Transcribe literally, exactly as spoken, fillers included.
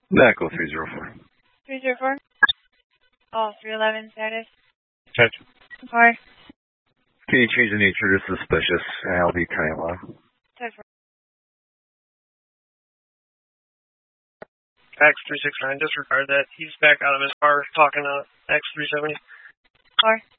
Echo three zero four. three zero four? Oh, three eleven status. Check. Car. Can you change the nature to suspicious, and I'll be turning left. Type four. X three six nine, disregard that. He's back out of his car talking to X three seventy. Car.